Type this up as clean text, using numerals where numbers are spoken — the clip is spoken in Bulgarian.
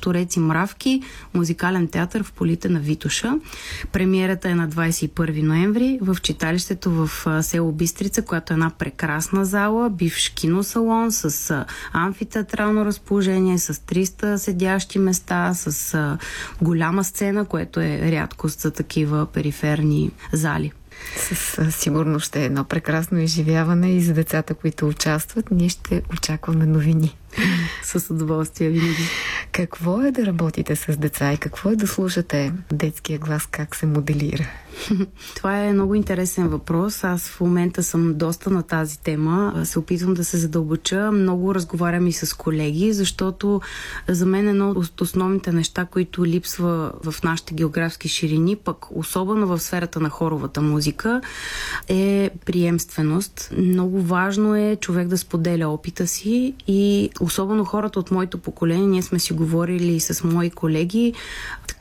Щурец и мравки, музикален театър в полите на Витоша. Премиерата е на 21 ноември в читалището в село Бистрица, която е една прекрасна зала, бивш киносалон с амфитеатрално разположение, с 300 седящи места, с голяма сцена, което е рядкост за такива периферни зали. Със сигурност ще е едно прекрасно изживяване и за децата, които участват. Ние ще очакваме новини. С удоволствие винаги. Какво е да работите с деца и какво е да слушате детския глас, как се моделира? Това е много интересен въпрос. Аз в момента съм доста на тази тема. Се опитвам да се задълбоча. Много разговарям и с колеги, защото за мен едно от основните неща, които липсва в нашите географски ширини, пък особено в сферата на хоровата музика, е приемственост. Много важно е човек да споделя опита си и особено хората от моето поколение, ние сме си говорили с мои колеги,